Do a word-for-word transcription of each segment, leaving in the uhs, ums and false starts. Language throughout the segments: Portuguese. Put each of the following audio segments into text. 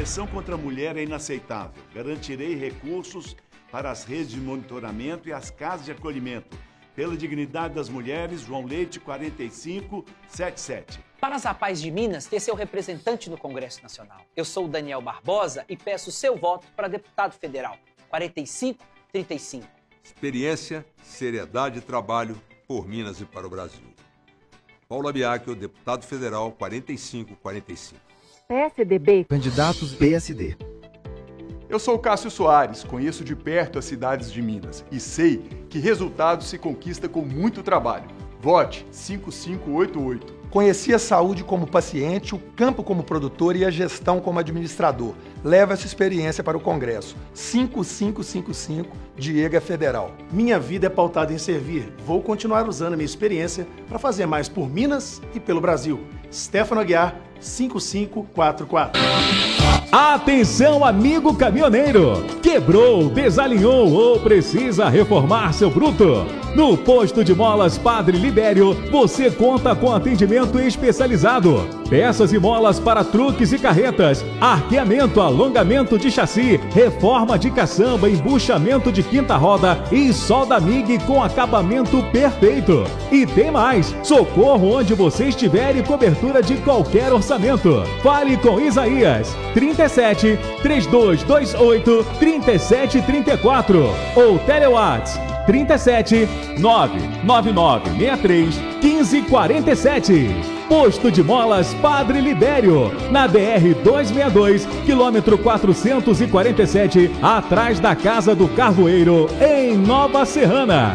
opressão contra a mulher é inaceitável. Garantirei recursos para as redes de monitoramento e as casas de acolhimento. Pela dignidade das mulheres, João Leite, quarenta e cinco, setenta e sete. Para as Rapazes de Minas ter seu representante no Congresso Nacional. Eu sou o Daniel Barbosa e peço seu voto para deputado federal. quarenta e cinco, trinta e cinco. Experiência, seriedade e trabalho por Minas e para o Brasil. Paula Biacchio, deputado federal, quarenta e cinco, quarenta e cinco. P S D B. Candidatos P S D. Eu sou Cássio Soares, conheço de perto as cidades de Minas e sei que resultados se conquista com muito trabalho. Vote cinco cinco oito oito. Conheci a saúde como paciente, o campo como produtor e a gestão como administrador. Leva essa experiência para o Congresso. cinco cinco cinco cinco, Diego é Federal. Minha vida é pautada em servir. Vou continuar usando a minha experiência para fazer mais por Minas e pelo Brasil. Stefano Aguiar, cinco cinco quatro quatro. Atenção, amigo caminhoneiro! Quebrou, desalinhou ou precisa reformar seu bruto? No Posto de Molas Padre Libério, você conta com atendimento especializado. Peças e molas para truques e carretas, arqueamento, alongamento de chassi, reforma de caçamba, embuchamento de quinta roda e solda M I G com acabamento perfeito. E tem mais, socorro onde você estiver e cobertura de qualquer orçamento. Fale com Isaías, trinta e sete, trinta e dois vinte e oito, trinta e sete trinta e quatro ou Telewhats trinta e sete, nove nove nove seis três, um cinco quatro sete. Posto de Molas Padre Libério, na D R duzentos e sessenta e dois, quilômetro quatrocentos e quarenta e sete, atrás da Casa do Carvoeiro, em Nova Serrana.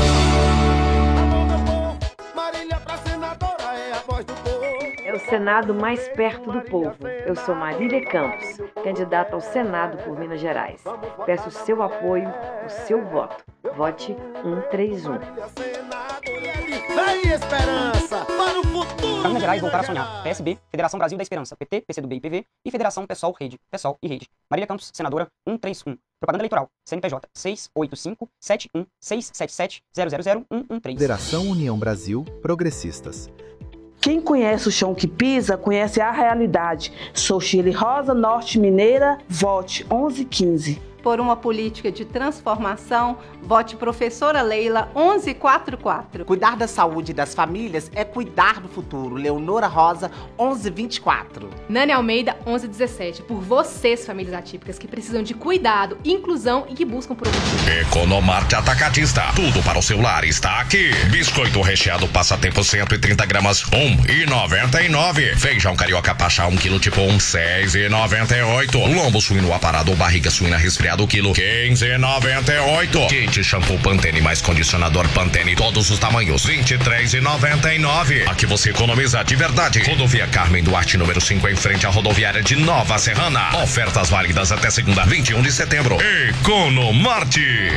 É o Senado mais perto do povo. Eu sou Marília Campos, candidata ao Senado por Minas Gerais. Peço o seu apoio, o seu voto. Vote cento e trinta e um. Vem esperança para o futuro. Minas Gerais voltar a sonhar. P S B, Federação Brasil da Esperança, P T, PCdoB e P V e Federação PSOL Rede, PSOL e Rede. Marília Campos, senadora, cento e trinta e um. Propaganda eleitoral, C N P J seis oito cinco, sete um seis sete sete, zero zero zero um um três. Federação União Brasil, Progressistas. Quem conhece o chão que pisa, conhece a realidade. Sou Shirley Rosa, Norte Mineira, vote onze quinze. Por uma política de transformação, vote professora Leila onze quarenta e quatro. Cuidar da saúde das famílias é cuidar do futuro. Leonora Rosa, onze vinte e quatro. Nani Almeida, onze dezessete. Por vocês, famílias atípicas, que precisam de cuidado, inclusão e que buscam por um... Economarte Atacadista. Tudo para o seu lar está aqui. Biscoito recheado passatempo cento e trinta gramas, um real e noventa e nove. Feijão carioca pacha um quilo tipo um, seis reais e noventa e oito. Lombo suíno aparado ou barriga suína resfriada o quilo, quinze reais e noventa e oito. Kit shampoo Pantene mais condicionador Pantene, todos os tamanhos, vinte e três reais e noventa e nove. Aqui você economiza de verdade. Rodovia Carmen Duarte, número cinco, em frente à rodoviária de Nova Serrana. Ofertas válidas até segunda, vinte e um de setembro. Economarte.